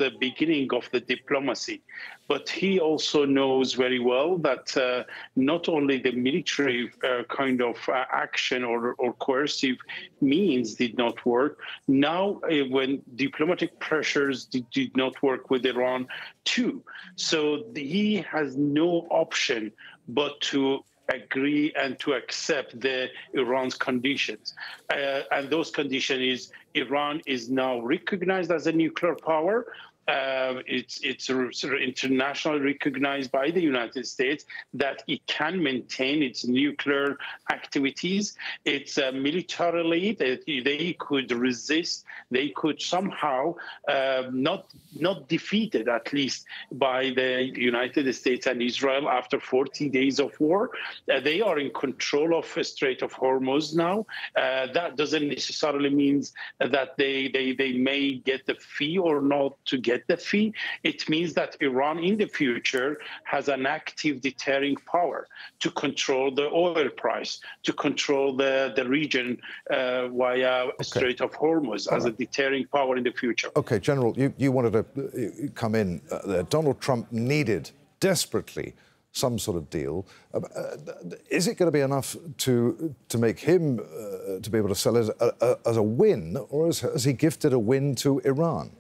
the beginning of the diplomacy. But he also knows very well that not only the military kind of action or coercive means did not work. Now, when diplomatic pressures did not work with Iran too. So he has no option but to agree and to accept Iran's conditions. And those conditions is Iran is now recognized as a nuclear power. It's sort of internationally recognized by the United States that it can maintain its nuclear activities. It's militarily that they could resist. They could somehow not defeated, at least by the United States and Israel after 40 days of war. They are in control of the Strait of Hormuz now. That doesn't necessarily mean that they may get the fee or not to get the fee. It means that Iran in the future has an active deterring power to control the oil price, to control the region via Strait of Hormuz as a deterring power in the future. Okay, General, you wanted to come in there. Donald Trump needed desperately some sort of deal. Is it going to be enough to make him to be able to sell it as a win, or has he gifted a win to Iran?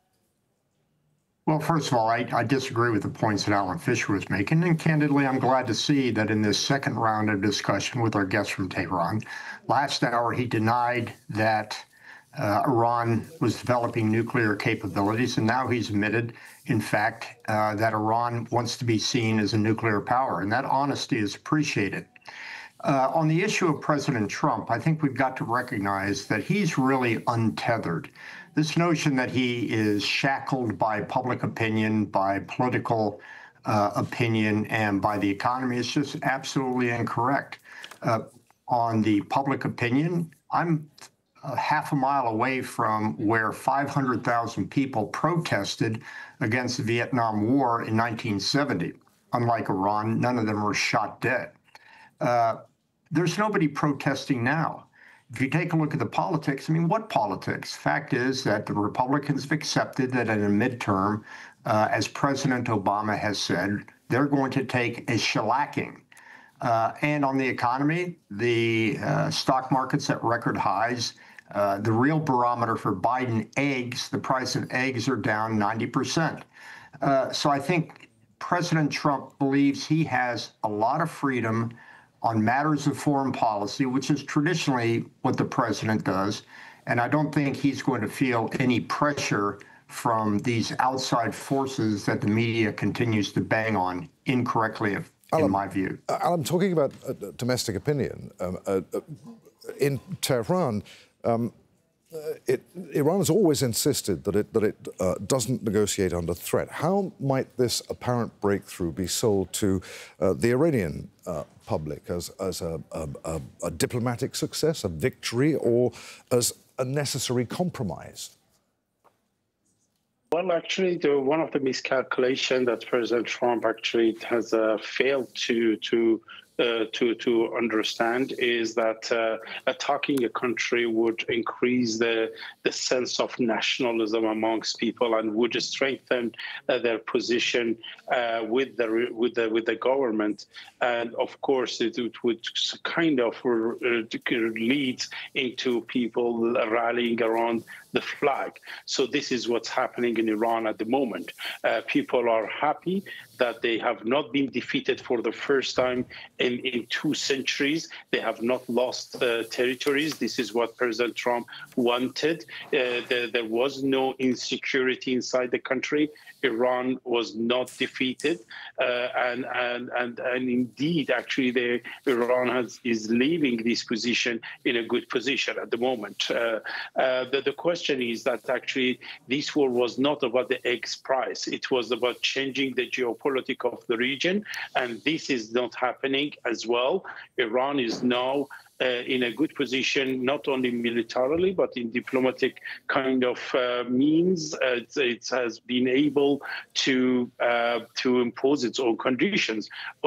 Well, first of all, I disagree with the points that Alan Fisher was making, and candidly, I'm glad to see that in this second round of discussion with our guest from Tehran, last hour he denied that Iran was developing nuclear capabilities, and now he's admitted, in fact, that Iran wants to be seen as a nuclear power, and that honesty is appreciated. On the issue of President Trump, I think we've got to recognize that he's really untethered. This notion that he is shackled by public opinion, by political opinion, and by the economy is just absolutely incorrect. On the public opinion, I'm half a mile away from where 500,000 people protested against the Vietnam War in 1970. Unlike Iran, none of them were shot dead. There's nobody protesting now. If you take a look at the politics, I mean, what politics? Fact is that the Republicans have accepted that in a midterm, as President Obama has said, they're going to take a shellacking. And on the economy, the stock market's at record highs. The real barometer for Biden, eggs, the price of eggs are down 90%. So I think President Trump believes he has a lot of freedom on matters of foreign policy, which is traditionally what the president does. And I don't think he's going to feel any pressure from these outside forces that the media continues to bang on incorrectly, in my view. Alan, talking about domestic opinion, in Tehran, Iran has always insisted that it doesn't negotiate under threat. How might this apparent breakthrough be sold to the Iranian public as a diplomatic success, a victory, or as a necessary compromise? Well, actually, one of the miscalculations that President Trump actually has failed to understand is that attacking a country would increase the sense of nationalism amongst people and would strengthen their position with the government, and of course it would kind of lead into people rallying around the flag. So this is what's happening in Iran at the moment. People are happy that they have not been defeated for the first time in 2 centuries. They have not lost territories. This is what President Trump wanted. There was no insecurity inside the country. Iran was not defeated, and indeed, actually, Iran is leaving this position in a good position at the moment. The question is that actually this war was not about the eggs price; it was about changing the geopolitics of the region, and this is not happening as well. Iran is now in a good position, not only militarily, but in diplomatic kind of means. It has been able to impose its own conditions on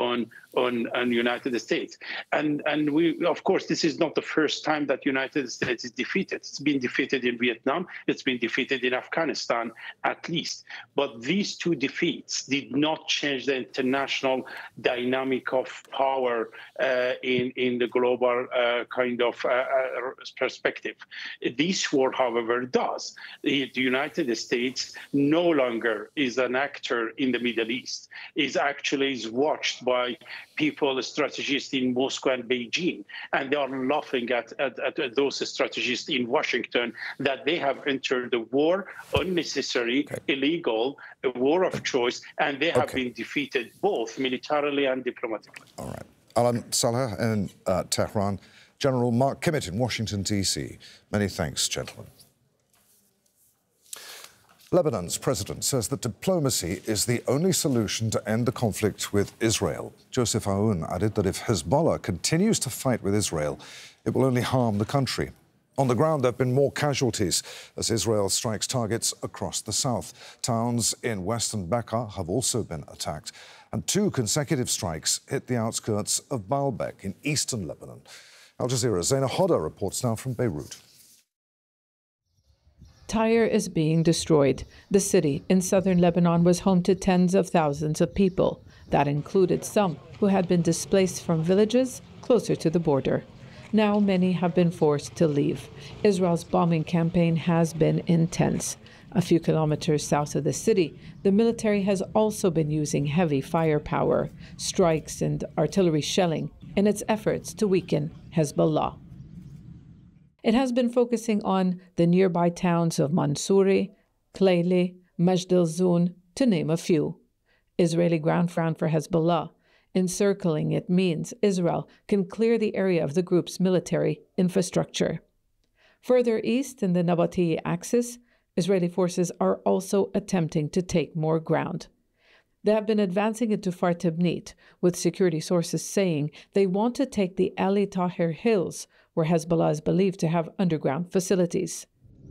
on United States. And we, of course, this is not the first time that United States is defeated. It's been defeated in Vietnam. It's been defeated in Afghanistan, at least. But these two defeats did not change the international dynamic of power in the global kind of perspective. This war, however, does. The United States no longer is an actor in the Middle East. Is watched by people, strategists in Moscow and Beijing, and they are laughing at those strategists in Washington that they have entered the war, unnecessary, illegal, a war of choice, and they have been defeated both militarily and diplomatically. All right. Alan Saleh in Tehran, General Mark Kimmitt in Washington, D.C. Many thanks, gentlemen. Lebanon's president says that diplomacy is the only solution to end the conflict with Israel. Joseph Aoun added that if Hezbollah continues to fight with Israel, it will only harm the country. On the ground, there have been more casualties as Israel strikes targets across the south. Towns in western Bekaa have also been attacked, and 2 consecutive strikes hit the outskirts of Baalbek in eastern Lebanon. Al Jazeera's Zaina Hodda reports now from Beirut. Tyre is being destroyed. The city in southern Lebanon was home to tens of thousands of people. That included some who had been displaced from villages closer to the border. Now many have been forced to leave. Israel's bombing campaign has been intense. A few kilometers south of the city, the military has also been using heavy firepower, strikes and artillery shelling in its efforts to weaken Hezbollah. It has been focusing on the nearby towns of Mansouri, Kleili, Majd al-Zoun, to name a few. Israeli ground front for Hezbollah. Encircling it means Israel can clear the area of the group's military infrastructure. Further east in the Nabatieh axis, Israeli forces are also attempting to take more ground. They have been advancing into Far Tibnit, with security sources saying they want to take the Ali Tahrir Hills, where Hezbollah is believed to have underground facilities.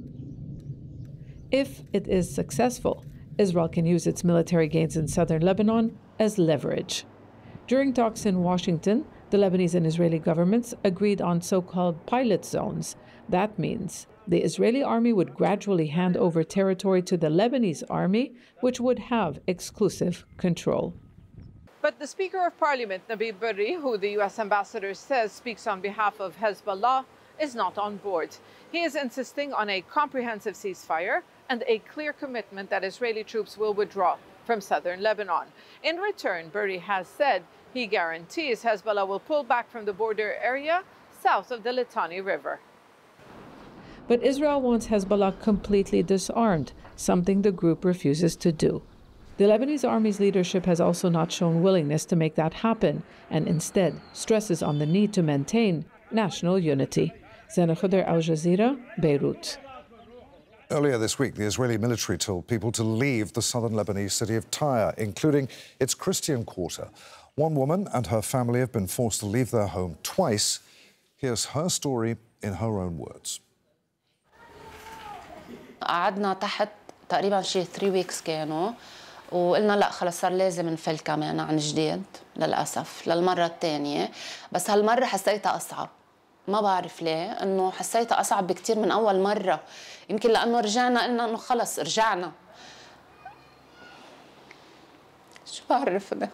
If it is successful, Israel can use its military gains in southern Lebanon as leverage. During talks in Washington, the Lebanese and Israeli governments agreed on so-called pilot zones. That means the Israeli army would gradually hand over territory to the Lebanese army, which would have exclusive control. But the Speaker of Parliament, Nabil Berri, who the U.S. ambassador says speaks on behalf of Hezbollah, is not on board. He is insisting on a comprehensive ceasefire and a clear commitment that Israeli troops will withdraw from southern Lebanon. In return, Berri has said he guarantees Hezbollah will pull back from the border area south of the Litani River. But Israel wants Hezbollah completely disarmed, something the group refuses to do. The Lebanese army's leadership has also not shown willingness to make that happen, and instead stresses on the need to maintain national unity. Zaina Hodda, Al Jazeera, Beirut. Earlier this week, the Israeli military told people to leave the southern Lebanese city of Tyre, including its Christian quarter. One woman and her family have been forced to leave their home twice. Here's her story in her own words. قعدنا تحت تقريبا شي 3 weeks كانوا وقلنا لا خلص صار لازم نفل كمان عن جديد للأسف للمرة الثانية بس هالمرة حسيتها أصعب ما بعرف ليه إنه حسيتها أصعب بكتير من أول مرة يمكن لأنه رجعنا قلنا إنه خلص رجعنا شو بعرف ده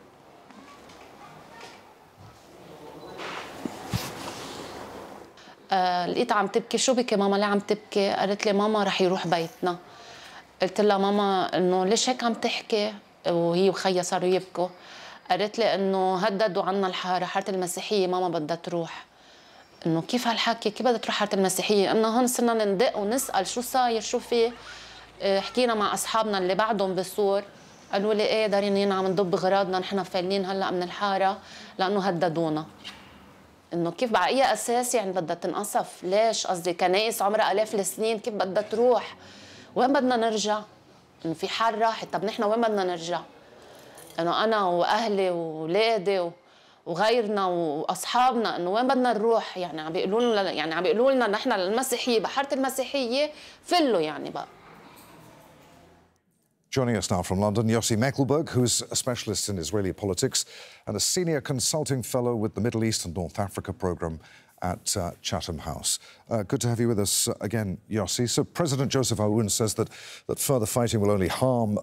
لقيتها عم تبكي شو بكي ماما ليه عم تبكي قالت لي ماما رح يروح بيتنا قلت لها ماما انه ليش هيك عم تحكي وهي وخيها صاروا يبكوا قالت لي انه هددوا عنا حاره المسيحيه ماما بدها تروح انه كيف هالحكي كيف بدها تروح حاره المسيحيه قلنا هون صرنا ندق ونسال شو صاير شو في حكينا مع اصحابنا اللي بعدهم بسور قالوا لي ايه دارين عم نضب اغراضنا نحن فايلين هلا من الحاره لانه هددونا انه كيف على اي اساس يعني بدها تنقصف ليش قصدي كنايس عمرها الاف السنين كيف بدها تروح وين بدنا نرجع انه في حال راحت طب نحن وين بدنا نرجع انه انا واهلي واولادي وغيرنا واصحابنا انه وين بدنا نروح يعني عم بيقولوا لنا نحن المسيحيه بحاره المسيحيه فلوا يعني بقى Joining us now from London, Yossi Mekelberg, who's a specialist in Israeli politics and a senior consulting fellow with the Middle East and North Africa programme at Chatham House. Good to have you with us again, Yossi. So President Joseph Aoun says that further fighting will only harm